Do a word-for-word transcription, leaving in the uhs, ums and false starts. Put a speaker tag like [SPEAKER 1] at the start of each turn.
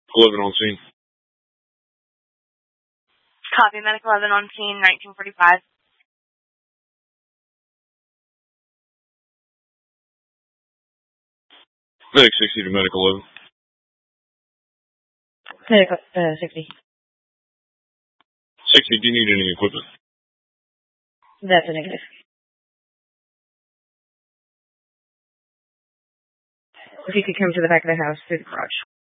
[SPEAKER 1] eleven on scene.
[SPEAKER 2] Copy, Medic eleven on scene, nineteen forty-five.
[SPEAKER 1] Medic sixty to Medic eleven.
[SPEAKER 3] Medic uh, sixty.
[SPEAKER 1] sixty, do you need any equipment?
[SPEAKER 3] That's a negative. If you could come to the back of the house through the garage.